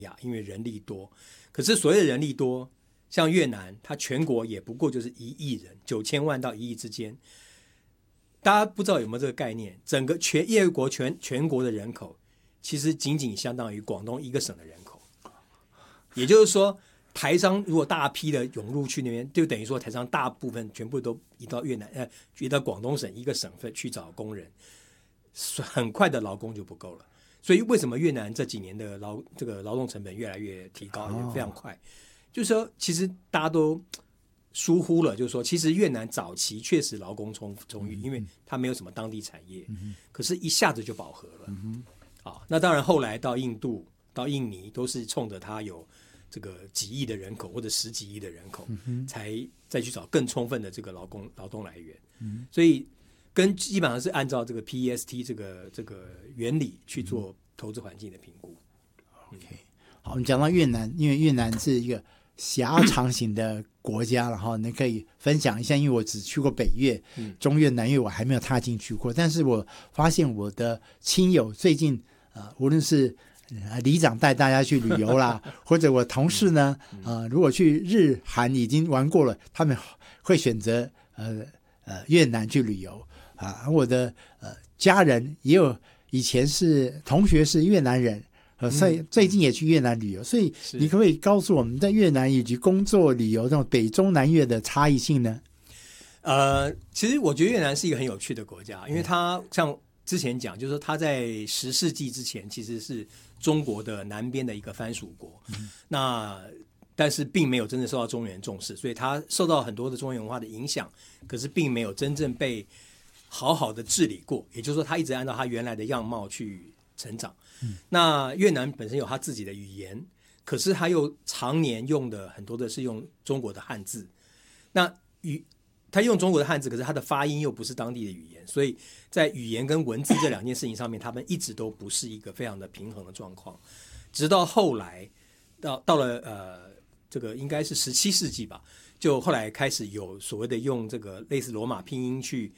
因为人力多。可是所谓的人力多，像越南，它全国也不过就是1亿人，9000万到1亿之间。大家不知道有没有这个概念？整个越国全国的人口，其实仅仅相当于广东一个省的人口。也就是说，台商如果大批的涌入去那边，就等于说台商大部分全部都移到移到广东省一个省份去找工人，很快的劳工就不够了。所以为什么越南这几年的这个劳动成本越来越提高，也非常快？就是说，其实大家都疏忽了，就是说，其实越南早期确实劳工充裕，因为它没有什么当地产业，可是一下子就饱和了。那当然后来到印度、到印尼，都是冲着它有这个几亿的人口或者10几亿的人口，才再去找更充分的这个劳动来源。所以基本上是按照这个 PEST 这个原理去做投资环境的评估。 OK， 好，你讲到越南，因为越南是一个狭长型的国家，然后你可以分享一下，因为我只去过北越、中越、南越，我还没有踏进去过。但是我发现我的亲友最近无论是里长带大家去旅游啦，或者我同事呢，如果去日韩已经玩过了，他们会选择越南去旅游啊。我的家人也有以前是同学是越南人。所以最近也去越南旅游，所以你可不可以告诉我们在越南以及工作旅游这种北中南越的差异性呢？ 其实我觉得越南是一个很有趣的国家，因为它像之前讲，就是说它在10世纪之前其实是中国的南边的一个藩属国，但是并没有真正受到中原重视，所以它受到很多的中原文化的影响，可是并没有真正被好好的治理过，也就是说它一直按照它原来的样貌去成长。那越南本身有它自己的语言，可是它又常年用的很多的是用中国的汉字。那它用中国的汉字，可是它的发音又不是当地的语言，所以在语言跟文字这两件事情上面，他们一直都不是一个非常的平衡的状况。直到后来到了这个应该是17世纪吧，就后来开始有所谓的用这个类似罗马拼音去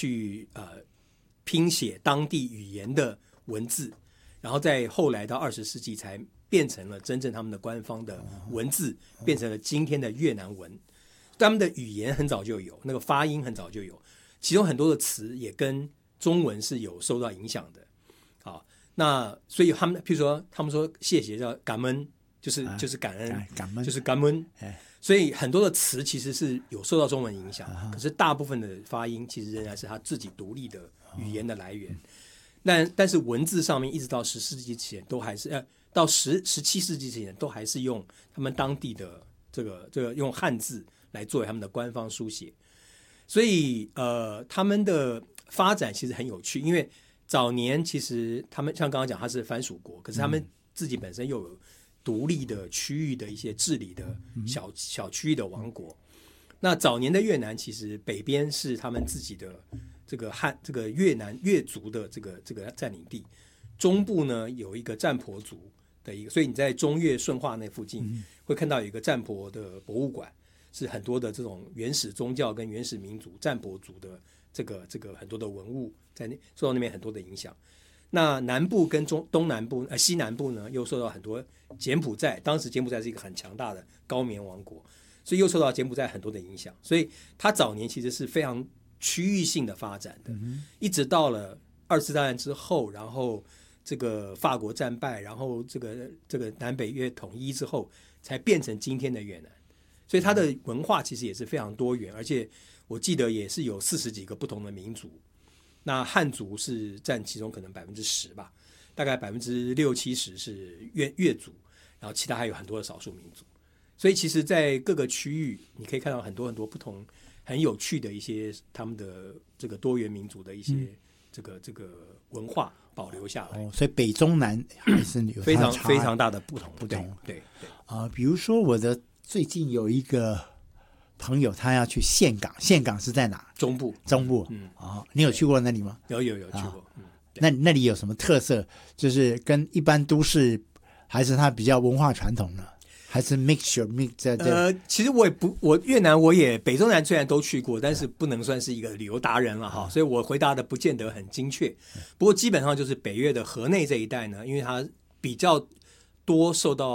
拼写当地语言的文字。然后在后来到20世纪才变成了真正他们的官方的文字，变成了今天的越南文。他们的语言很早就有，那个发音很早就有，其中很多的词也跟中文是有受到影响的。好，那所以他们譬如说他们说谢谢叫感恩，就是感恩，就是感恩。所以很多的词其实是有受到中文影响，可是大部分的发音其实仍然是他自己独立的语言的来源。但是文字上面一直到10世纪前都还是到17世纪前都还是用他们当地的这个用汉字来作为他们的官方书写，所以他们的发展其实很有趣，因为早年其实他们像刚刚讲他是藩属国，可是他们自己本身又有独立的区域的一些治理的小区域的王国。那早年的越南其实北边是他们自己的这个越南越族的这个占领地，中部呢有一个占婆族的一个，所以你在中越顺化那附近会看到有一个占婆的博物馆，是很多的这种原始宗教跟原始民族占婆族的这个很多的文物在受到那边很多的影响。那南部跟东南部西南部呢又受到很多柬埔寨，当时柬埔寨是一个很强大的高棉王国，所以又受到柬埔寨很多的影响，所以它早年其实是非常区域性的发展的，一直到了2次大战之后，然后这个法国战败，然后这个南北越统一之后，才变成今天的越南。所以它的文化其实也是非常多元，而且我记得也是有40几个不同的民族。那汉族是占其中可能10%吧，大概60-70%是越族，然后其他还有很多的少数民族。所以其实在各个区域你可以看到很多很多不同很有趣的一些他们的这个多元民族的一些这个文化保留下来。 所以北中南还是有非常非常大的不同。对比如说我的最近有一个朋友他要去岘港，岘港是在哪？ 中部。 你有去过那里吗？ 有去过。 那里有什么特色？就是跟一般都市还是它比较文化传统呢？还是 mix 其实我越南北中南虽然都去过，但是不能算是一个旅游达人了哈，所以我回答的不见得很精确。不过基本上就是北越的河内这一带呢，因为它比较多受到